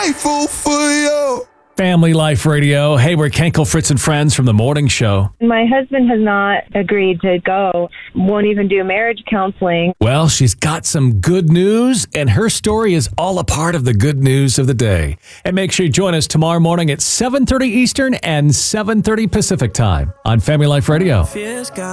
grateful for you. Family Life Radio. Hey, we're Kenkel, Fritz, and Friends from the morning show. My husband has not agreed to go, won't even do marriage counseling. Well, she's got some good news, and her story is all a part of the good news of the day. And make sure you join us tomorrow morning at 7:30 Eastern and 7:30 Pacific time on Family Life Radio.